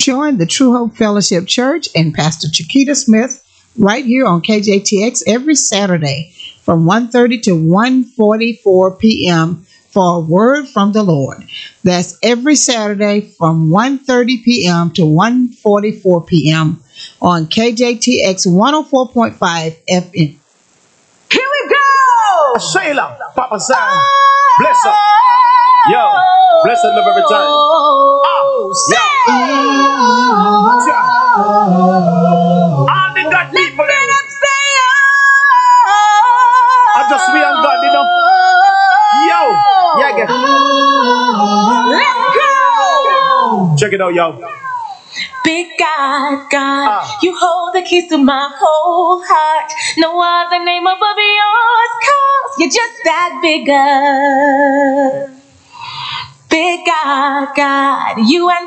Join the True Hope Fellowship Church and Pastor Chiquita Smith right here on KJTX every Saturday from 1:30 to 1:44 p.m. for a word from the Lord. That's every Saturday from 1:30 p.m. to 1:44 p.m. on KJTX 104.5 FM. Here we go! Shayla, Papa Sam, bless her. Yo, bless her love every time. All the God people. I just we and God, you know. Yo, yeah, get. Let's go! Check it out, yo. Big God, you hold the keys to my whole heart. No other name above yours, 'cause you're just that bigger. Big God, you and